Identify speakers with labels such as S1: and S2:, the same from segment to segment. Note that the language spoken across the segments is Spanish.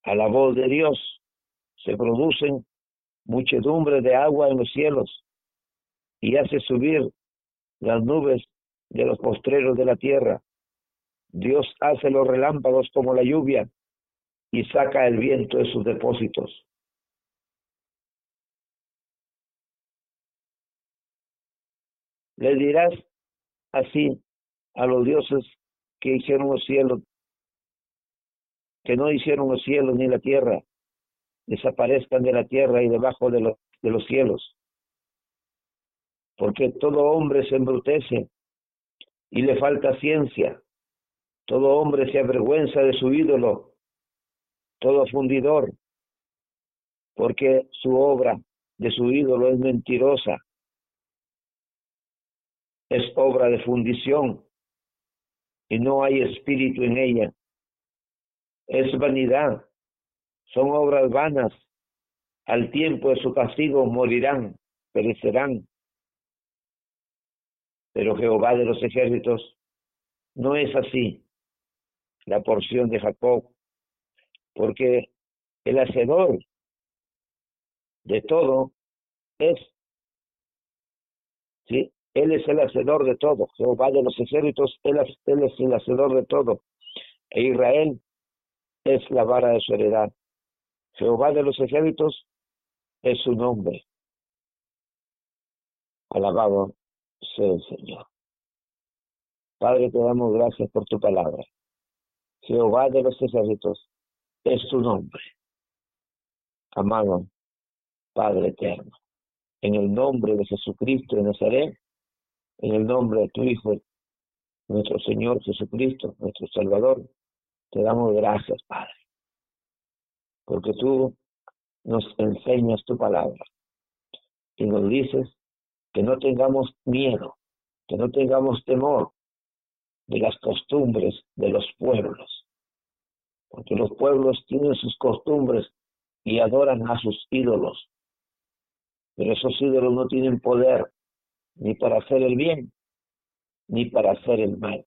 S1: A la voz de Dios se producen muchedumbres de agua en los cielos y hace subir las nubes de los postreros de la tierra. Dios hace los relámpagos como la lluvia y saca el viento de sus depósitos. Le dirás así a los dioses que hicieron los cielos, que no hicieron los cielos ni la tierra, desaparezcan de la tierra y debajo de los cielos, porque todo hombre se embrutece y le falta ciencia, todo hombre se avergüenza de su ídolo, todo fundidor, porque su obra de su ídolo es mentirosa, es obra de fundición y no hay espíritu en ella, es vanidad, son obras vanas, al tiempo de su castigo morirán, perecerán. Pero Jehová de los ejércitos no es así la porción de Jacob, porque el hacedor de todo es, ¿sí? Él es el hacedor de todo. Jehová de los ejércitos, él es el hacedor de todo. E Israel es la vara de su heredad. Jehová de los ejércitos es su nombre. Alabado sea el Señor. Padre, te damos gracias por tu palabra. Jehová de los ejércitos es tu nombre. Amado Padre eterno, en el nombre de Jesucristo de Nazaret, en el nombre de tu Hijo, nuestro Señor Jesucristo, nuestro Salvador, te damos gracias, Padre, porque tú nos enseñas tu palabra y nos dices que no tengamos miedo, que no tengamos temor de las costumbres de los pueblos, porque los pueblos tienen sus costumbres y adoran a sus ídolos, pero esos ídolos no tienen poder ni para hacer el bien, ni para hacer el mal.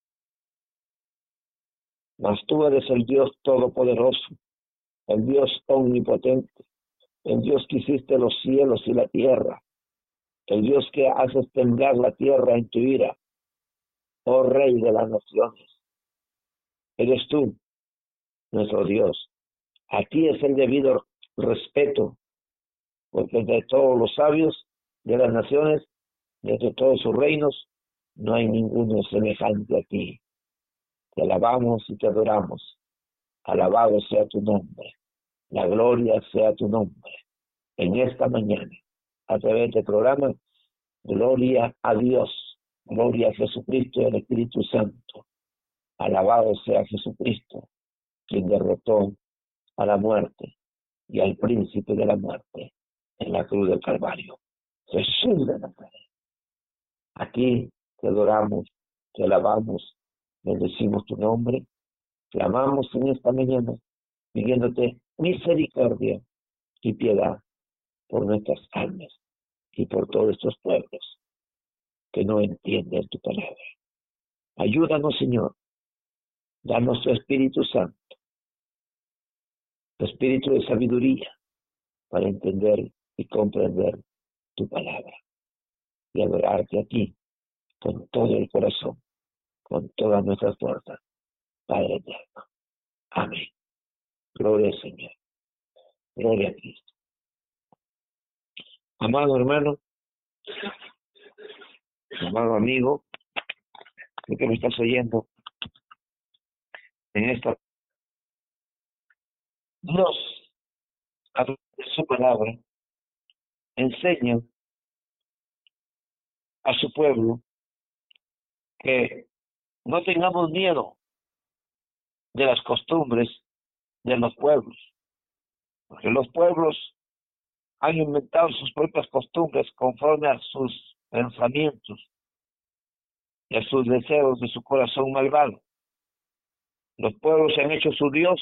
S1: Mas tú eres el Dios todopoderoso, el Dios omnipotente, el Dios que hiciste los cielos y la tierra, el Dios que haces temblar la tierra en tu ira, oh Rey de las naciones. Eres tú, nuestro Dios. A ti es el debido respeto, porque de todos los sabios de las naciones, de todos sus reinos, no hay ninguno semejante a ti. Te alabamos y te adoramos. Alabado sea tu nombre. La gloria sea tu nombre. En esta mañana, a través del programa, gloria a Dios, gloria a Jesucristo y al Espíritu Santo. Alabado sea Jesucristo, quien derrotó a la muerte y al príncipe de la muerte en la cruz del Calvario. Jesús de Nazaret. Aquí te adoramos, te alabamos, bendecimos tu nombre, clamamos en esta mañana, pidiéndote misericordia y piedad por nuestras almas y por todos estos pueblos que no entienden tu palabra. Ayúdanos, Señor, danos tu Espíritu Santo, tu Espíritu de sabiduría para entender y comprender tu palabra y adorarte a ti con todo el corazón, con todas nuestras fuerzas, Padre eterno. Amén. Gloria al Señor. Gloria a Cristo. Amado hermano, amado amigo, que me estás oyendo en esta, Dios, a través de su palabra, enseña a su pueblo que no tengamos miedo de las costumbres de los pueblos, porque los pueblos han inventado sus propias costumbres conforme a sus pensamientos y a sus deseos de su corazón malvado. Los pueblos se han hecho su Dios,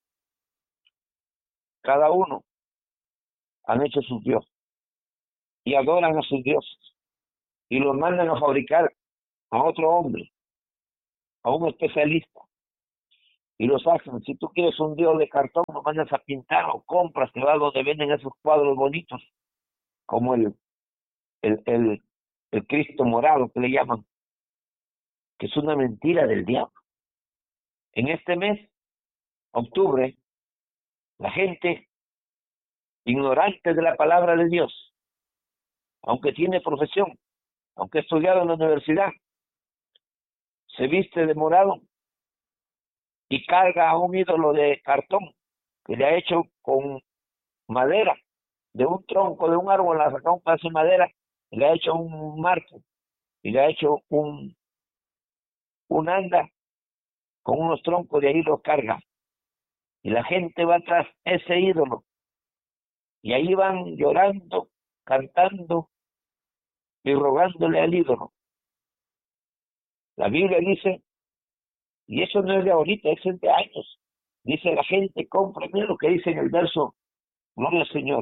S1: cada uno han hecho su Dios y adoran a sus dioses y los mandan a fabricar a otro hombre, a un especialista, y los hacen. Si tú quieres un Dios de cartón, lo mandas a pintar o compras, te vas donde venden esos cuadros bonitos, como el, el, el Cristo morado que le llaman, que es una mentira del diablo. En este mes, octubre, la gente ignorante de la palabra de Dios, aunque tiene profesión, aunque ha estudiado en la universidad, se viste de morado y carga a un ídolo de cartón que le ha hecho con madera, de un tronco de un árbol, le ha sacado un pedazo de madera, y le ha hecho un marco, y le ha hecho un anda con unos troncos, de ahí lo carga. Y la gente va tras ese ídolo, y ahí van llorando, cantando y rogándole al ídolo. La Biblia dice, y eso no es de ahorita, es de años, dice la gente, compra, mira lo que dice en el verso, gloria al Señor,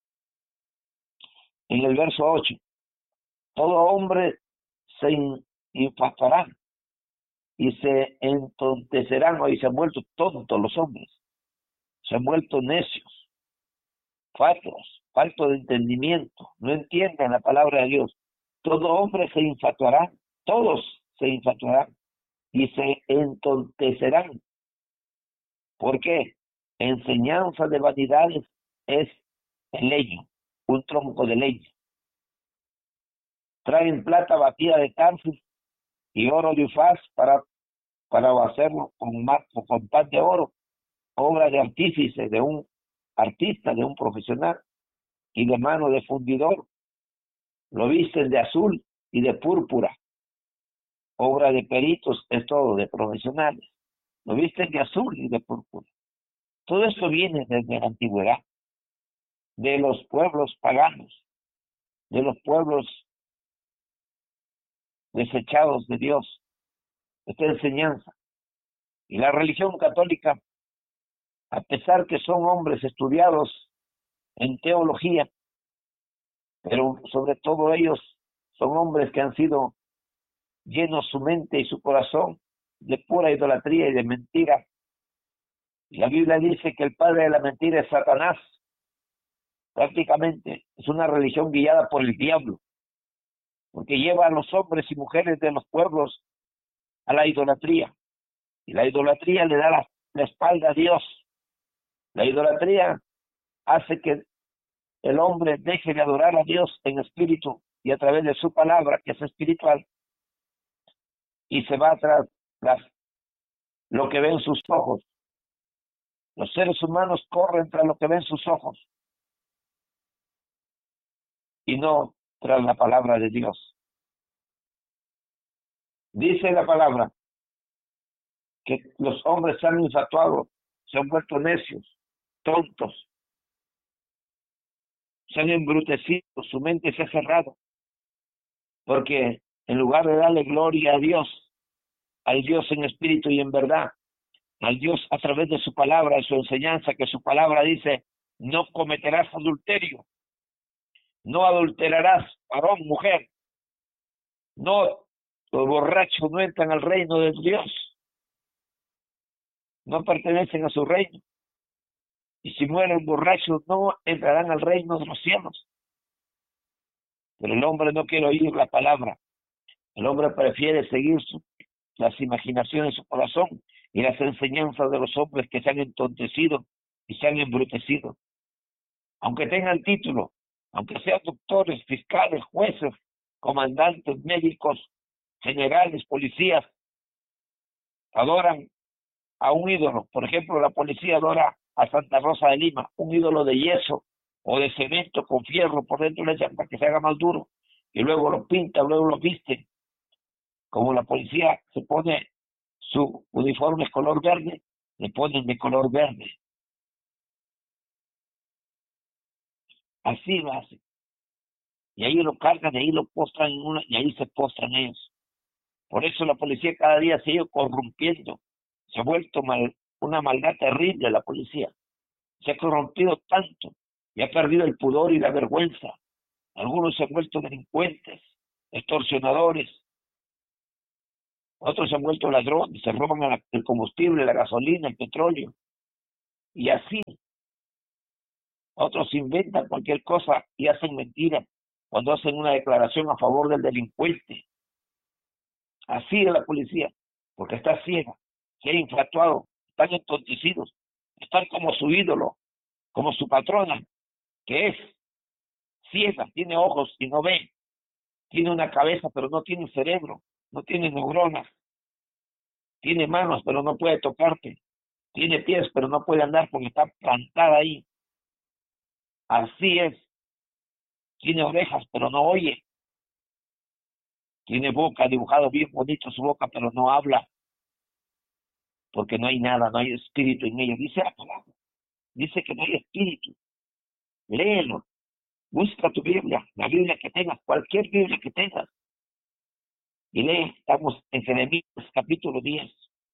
S1: en el verso 8, todo hombre se infatuará y se entontecerán, y se han vuelto tontos los hombres, se han vuelto necios, fatuos, faltos de entendimiento, no entienden la palabra de Dios. Todo hombre se infatuará, todos se infatuarán y se entontecerán. ¿Por qué? Enseñanza de vanidades es el leño, un tronco de leña. Traen plata batida de Tarsis y oro de Ufaz para hacerlo con pan de oro, obra de artífice, de un artista, de un profesional, y de mano de fundidor. Lo visten de azul y de púrpura, obra de peritos, es todo, de profesionales. Lo visten de azul y de púrpura. Todo esto viene desde la antigüedad, de los pueblos paganos, de los pueblos desechados de Dios, esta enseñanza. Y la religión católica, a pesar que son hombres estudiados en teología, pero sobre todo ellos son hombres que han sido llenos su mente y su corazón de pura idolatría y de mentira. Y la Biblia dice que el padre de la mentira es Satanás. Prácticamente es una religión guiada por el diablo, porque lleva a los hombres y mujeres de los pueblos a la idolatría. Y la idolatría le da la espalda a Dios. La idolatría hace que el hombre deje de adorar a Dios en espíritu y a través de su palabra, que es espiritual, y se va tras lo que ven sus ojos. Los seres humanos corren tras lo que ven sus ojos y no tras la palabra de Dios. Dice la palabra que los hombres se han infatuado, se han vuelto necios, tontos, se han embrutecido, su mente se ha cerrado, porque en lugar de darle gloria a Dios, al Dios en espíritu y en verdad, al Dios a través de su palabra, de su enseñanza, que su palabra dice, no cometerás adulterio, no adulterarás, varón, mujer, no, los borrachos no entran al reino de Dios, no pertenecen a su reino, y si mueren borrachos no entrarán al reino de los cielos. Pero el hombre no quiere oír la palabra, el hombre prefiere seguir las imaginaciones de su corazón y las enseñanzas de los hombres que se han entontecido y se han embrutecido. Aunque tengan título, aunque sean doctores, fiscales, jueces, comandantes, médicos, generales, policías, adoran a un ídolo. Por ejemplo, la policía adora a Santa Rosa de Lima, un ídolo de yeso o de cemento con fierro por dentro le echan para que se haga más duro, y luego lo pintan, luego lo visten. Como la policía se pone su uniforme color verde, le ponen de color verde. Así lo hacen. Y ahí lo cargan, y ahí lo postran y ahí se postran ellos. Por eso la policía cada día se ha ido corrompiendo. Se ha vuelto una maldad terrible la policía. Se ha corrompido tanto y ha perdido el pudor y la vergüenza. Algunos se han vuelto delincuentes, extorsionadores, Otros se han vuelto ladrones, se roban el combustible, la gasolina, el petróleo. Y así, otros inventan cualquier cosa y hacen mentiras cuando hacen una declaración a favor del delincuente. Así es la policía, porque está ciega, se ha infatuado, están entontecidos, están como su ídolo, como su patrona, que es ciega, tiene ojos y no ve, tiene una cabeza pero no tiene cerebro, no tiene neuronas, tiene manos pero no puede tocarte, tiene pies pero no puede andar porque está plantada ahí. Así es, tiene orejas pero no oye, tiene boca dibujado bien bonito su boca pero no habla, porque no hay nada, no hay espíritu en ella. Dice la palabra, dice que no hay espíritu. Léelo, busca tu Biblia, la Biblia que tengas, cualquier Biblia que tengas, y lee. Estamos en Jeremías capítulo 10.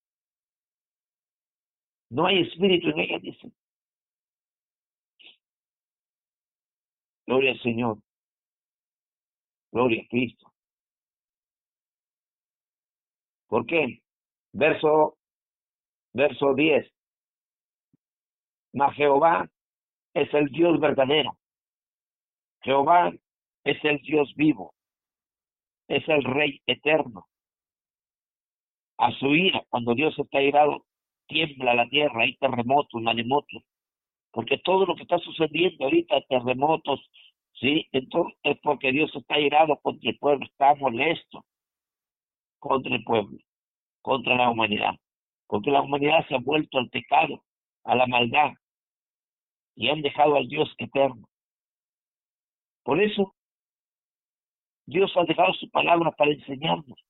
S1: No hay espíritu en ella, dice. Gloria al Señor, gloria a Cristo. ¿Por qué? Verso 10. Mas Jehová es el Dios verdadero. Jehová es el Dios vivo. Es el Rey eterno. A su ira, cuando Dios está irado, tiembla la tierra, hay terremotos, maremotos. Porque todo lo que está sucediendo ahorita, terremotos, ¿sí? Entonces es porque Dios está irado contra el pueblo, está molesto contra el pueblo, contra la humanidad. Porque la humanidad se ha vuelto al pecado, a la maldad, y han dejado al Dios eterno. Por eso, Dios ha dejado su palabra para enseñarnos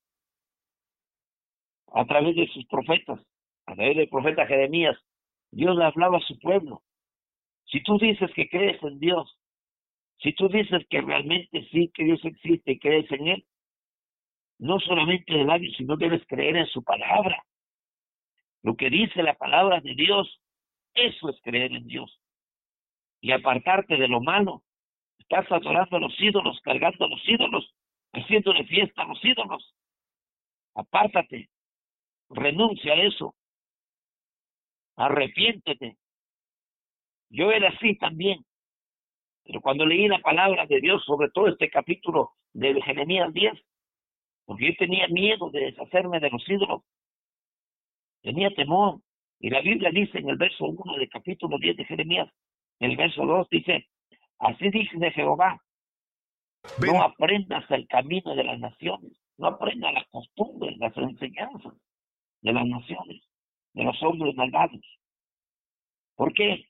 S1: a través de sus profetas, a través del profeta Jeremías. Dios le hablaba a su pueblo. Si tú dices que crees en Dios, si tú dices que realmente sí, que Dios existe y crees en Él, no solamente de labios, sino debes creer en su palabra. Lo que dice la palabra de Dios, eso es creer en Dios. Y apartarte de lo malo. Estás adorando a los ídolos, cargando a los ídolos, haciéndole fiesta a los ídolos. Apártate, renuncia a eso, arrepiéntete. Yo era así también, pero cuando leí la palabra de Dios, sobre todo este capítulo de Jeremías 10, porque yo tenía miedo de deshacerme de los ídolos, tenía temor. Y la Biblia dice en el verso 1 del capítulo 10 de Jeremías, en el verso 2 dice, así dice Jehová, no aprendas el camino de las naciones, no aprendas las costumbres, las enseñanzas de las naciones, de los hombres malvados. ¿Por qué?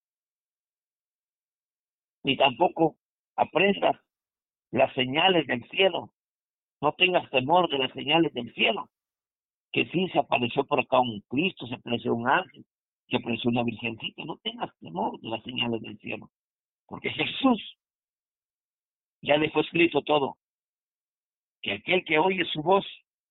S1: Ni tampoco aprendas las señales del cielo, no tengas temor de las señales del cielo, que sí se apareció por acá un Cristo, se apareció un ángel, se apareció una virgencita, no tengas temor de las señales del cielo, porque Jesús ya dejó escrito todo, que aquel que oye su voz,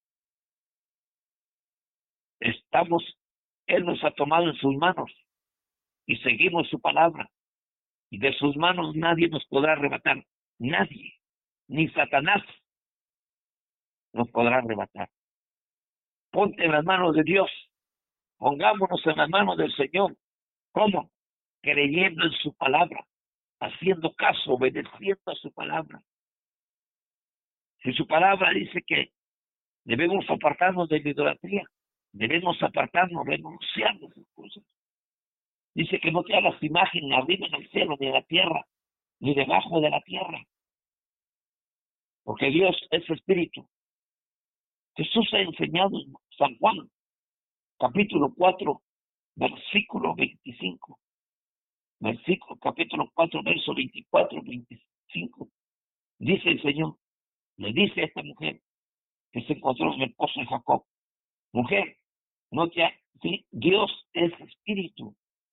S1: Él nos ha tomado en sus manos y seguimos su palabra, y de sus manos nadie nos podrá arrebatar, nadie, ni Satanás nos podrá arrebatar. Ponte en las manos de Dios, pongámonos en las manos del Señor. ¿Cómo? Creyendo en su palabra, haciendo caso, obedeciendo a su palabra. Si su palabra dice que debemos apartarnos de la idolatría, debemos apartarnos, renunciar de esas cosas. Dice que no te hagas imagen arriba en el cielo, ni en la tierra, ni debajo de la tierra. Porque Dios es espíritu. Jesús ha enseñado en San Juan, capítulo 4, versículo 25. Capítulo 4, verso 24, 25. Dice el Señor, le dice a esta mujer que se encontró en el pozo de Jacob, mujer, ¿sí? Dios es espíritu,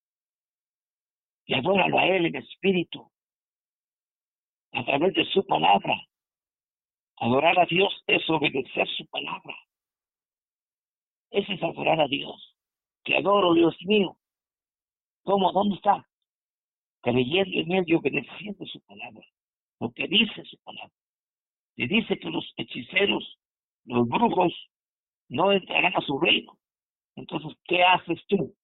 S1: y adóralo a Él en espíritu, a través de su palabra. Adorar a Dios es obedecer su palabra. Ese es adorar a Dios. Que adoro, Dios mío. ¿Cómo? ¿Dónde está? Creyendo en Él y obedeciendo su palabra. Lo que dice su palabra. Y dice que los hechiceros, los brujos, no entrarán a su reino. Entonces, ¿qué haces tú?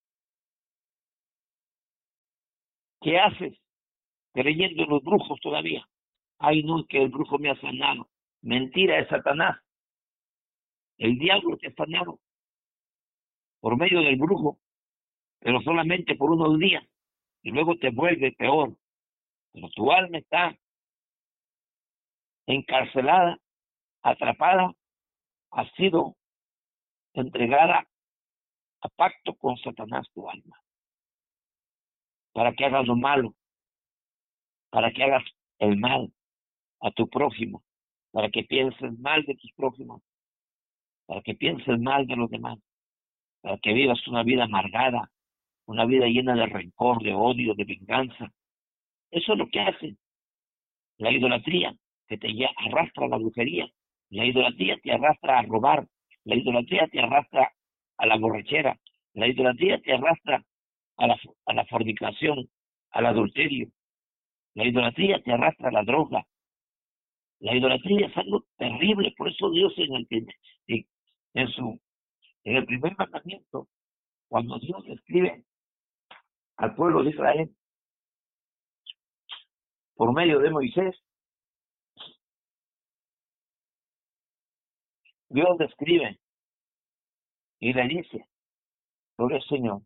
S1: ¿Qué haces creyendo en los brujos todavía? Ay, no, que el brujo me ha sanado. Mentira de Satanás. El diablo te ha sanado por medio del brujo, pero solamente por unos días, y luego te vuelve peor. Pero tu alma está encarcelada, atrapada, ha sido entregada a pacto con Satanás tu alma, para que hagas lo malo, para que hagas el mal a tu prójimo, para que pienses mal de tus prójimos, para que pienses mal de los demás, para que vivas una vida amargada, una vida llena de rencor, de odio, de venganza. Eso es lo que hace la idolatría, que te arrastra a la brujería. La idolatría te arrastra a robar. La idolatría te arrastra a la borrachera. La idolatría te arrastra a la fornicación, al adulterio. La idolatría te arrastra a la droga. La idolatría es algo terrible. Por eso Dios en el primer mandamiento, cuando Dios escribe al pueblo de Israel por medio de Moisés, Dios describe y le dice, sobre el Señor,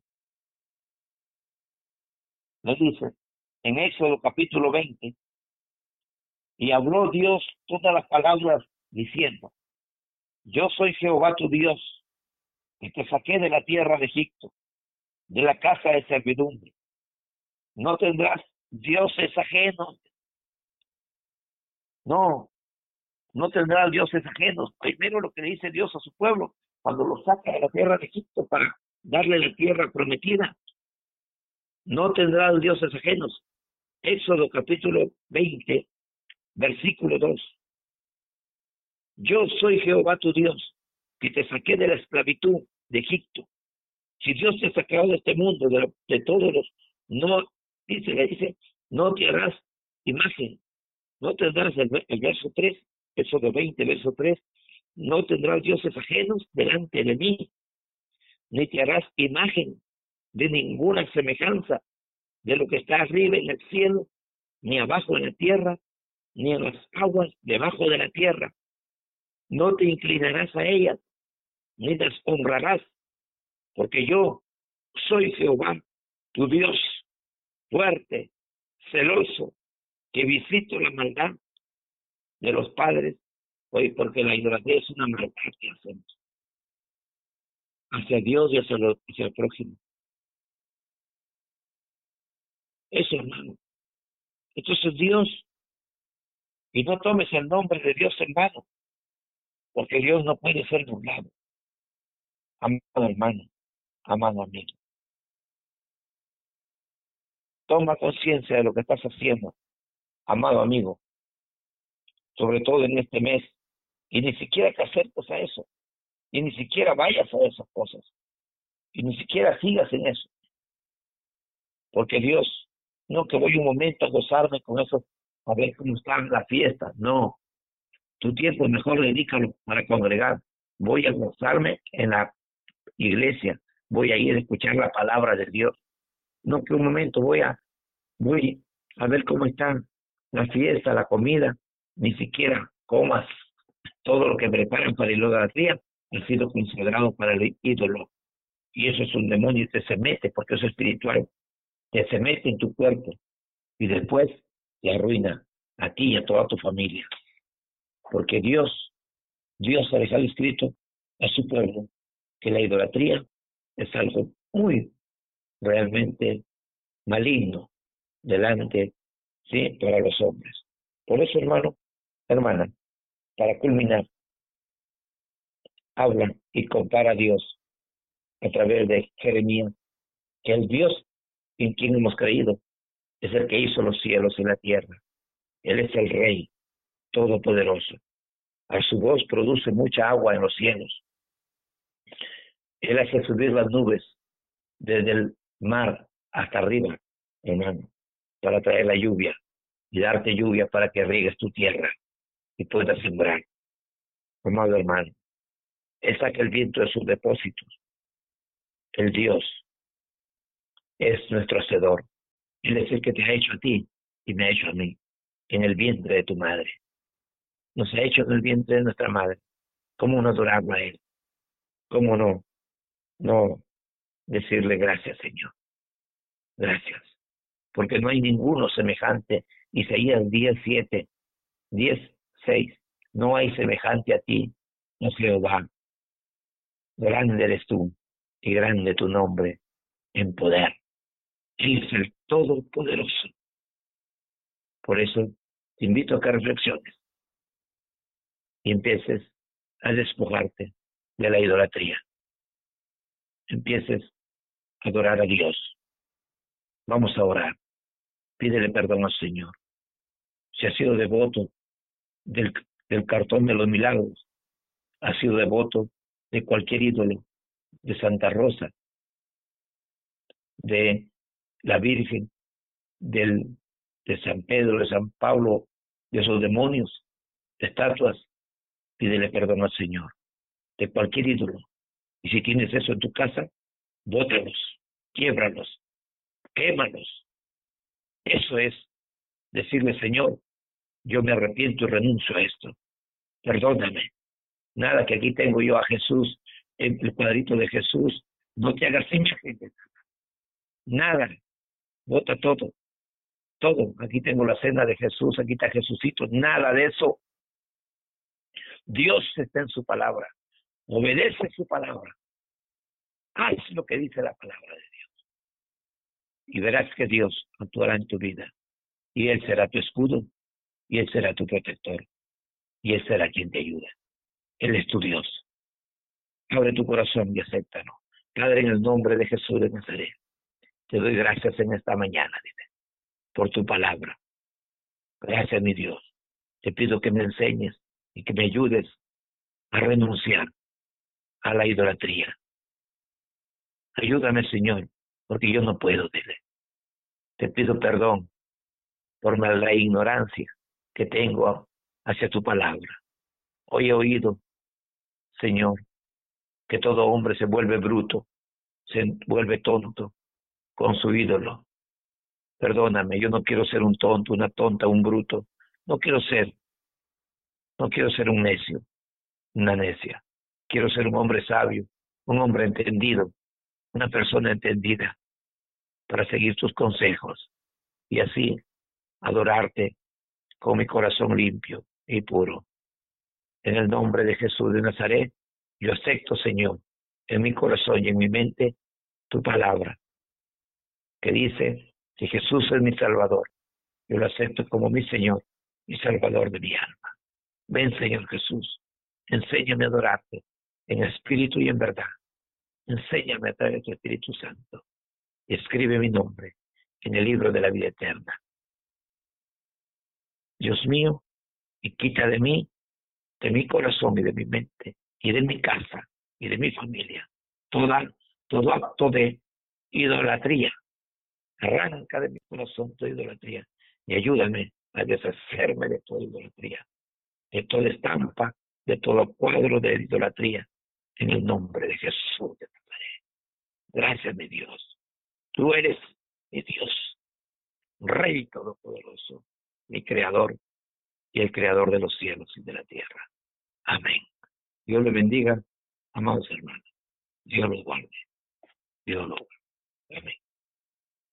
S1: le dice en Éxodo capítulo 20, y habló Dios todas las palabras diciendo, yo soy Jehová tu Dios, que te saqué de la tierra de Egipto, de la casa de servidumbre. No tendrás dioses ajenos. No, no tendrás dioses ajenos. Primero lo que le dice Dios a su pueblo, cuando lo saca de la tierra de Egipto para darle la tierra prometida. No tendrás dioses ajenos. Éxodo capítulo 20, versículo 2. Yo soy Jehová tu Dios, que te saqué de la esclavitud de Egipto. Si Dios te ha sacado de este mundo, de todos los, no, le dice, no te harás imagen, no tendrás el verso 3, eso de 20, verso 3, no tendrás dioses ajenos delante de mí, ni te harás imagen de ninguna semejanza de lo que está arriba en el cielo, ni abajo en la tierra, ni en las aguas debajo de la tierra. No te inclinarás a ellas, ni las honrarás, porque yo soy Jehová, tu Dios, fuerte, celoso, que visito la maldad de los padres, hoy porque la idolatría es una maldad que hacemos hacia Dios y hacia el prójimo. Eso, hermano. Entonces Dios, y no tomes el nombre de Dios en vano, porque Dios no puede ser burlado. Amado hermano, amado amigo, toma conciencia de lo que estás haciendo, amado amigo, sobre todo en este mes, y ni siquiera te acerques a eso, y ni siquiera vayas a esas cosas, y ni siquiera sigas en eso, porque Dios, no que voy un momento a gozarme con eso, a ver cómo están las fiestas, no, tu tiempo mejor dedícalo para congregar, voy a gozarme en la iglesia, voy a ir a escuchar la palabra de Dios, no que un momento voy a ver cómo están la fiesta, la comida, ni siquiera comas todo lo que preparan para la idolatría, ha sido consagrado para el ídolo. Y eso es un demonio que se mete, porque eso es espiritual, que se mete en tu cuerpo y después te arruina a ti y a toda tu familia. Porque Dios ha dejado escrito a su pueblo que la idolatría es algo muy realmente maligno delante, sí, para los hombres. Por eso, hermano, hermana, para culminar, habla y compara a Dios a través de Jeremías, que el Dios en quien hemos creído es el que hizo los cielos y la tierra. Él es el Rey Todopoderoso. A su voz produce mucha agua en los cielos. Él hace subir las nubes desde el mar hasta arriba, hermano, para traer la lluvia y darte lluvia para que riegues tu tierra y puedas sembrar. Amado hermano, Él saca el viento de sus depósitos. El Dios es nuestro hacedor. Él es el que te ha hecho a ti y me ha hecho a mí en el vientre de tu madre. Nos ha hecho en el vientre de nuestra madre. ¿Cómo no adorarlo a Él? ¿Cómo no decirle gracias, Señor? Gracias. Porque no hay ninguno semejante. Isaías 10:7, 10:6. No hay semejante a ti, oh Jehová. Grande eres tú y grande tu nombre en poder. Él es el Todopoderoso. Por eso te invito a que reflexiones y empieces a despojarte de la idolatría. Empieces a adorar a Dios. Vamos a orar. Pídele perdón al Señor. Si has sido devoto del cartón de los milagros, has sido devoto de cualquier ídolo, de Santa Rosa, de la Virgen, de San Pedro, de San Pablo, de esos demonios, de estatuas, pídele perdón al Señor, de cualquier ídolo. Y si tienes eso en tu casa, bótalos, quiébralos, quémalos. Eso es decirle, Señor, yo me arrepiento y renuncio a esto. Perdóname. Nada que aquí tengo yo a Jesús, en el cuadrito de Jesús, no te hagas imagen. Nada. Bota todo. Todo. Aquí tengo la cena de Jesús, aquí está Jesucito. Nada de eso. Dios está en su palabra. Obedece su palabra. Haz lo que dice la palabra de Dios. Y verás que Dios actuará en tu vida. Y Él será tu escudo. Y Él será tu protector. Y Él será quien te ayuda. Él es tu Dios. Abre tu corazón y acéptalo. Padre, en el nombre de Jesús de Nazaret, te doy gracias en esta mañana, dile, por tu palabra. Gracias, mi Dios. Te pido que me enseñes y que me ayudes a renunciar a la idolatría. Ayúdame, Señor, porque yo no puedo, dile. Te pido perdón por la ignorancia que tengo hacia tu palabra. Hoy he oído, Señor, que todo hombre se vuelve bruto, se vuelve tonto con su ídolo. Perdóname, yo no quiero ser un tonto, una tonta, un bruto. No quiero ser un necio, una necia. Quiero ser un hombre sabio, un hombre entendido, una persona entendida para seguir tus consejos y así adorarte con mi corazón limpio y puro. En el nombre de Jesús de Nazaret, yo acepto, Señor, en mi corazón y en mi mente, tu palabra, que dice que Jesús es mi Salvador. Yo lo acepto como mi Señor y Salvador de mi alma. Ven, Señor Jesús, enséñame a adorarte en espíritu y en verdad. Enséñame a través de tu Espíritu Santo. Y escribe mi nombre en el libro de la vida eterna. Dios mío, y quita de mí, de mi corazón y de mi mente, y de mi casa, y de mi familia, todo acto de idolatría. Arranca de mi corazón toda idolatría y ayúdame a deshacerme de toda idolatría, de toda estampa, de todo cuadro de idolatría, en el nombre de Jesús de Nazaret. Gracias, mi Dios. Tú eres mi Dios, Rey Todopoderoso, mi Creador y el Creador de los cielos y de la tierra. Amén. Dios le bendiga, amados hermanos. Dios los guarde. Dios los guarde. Amén.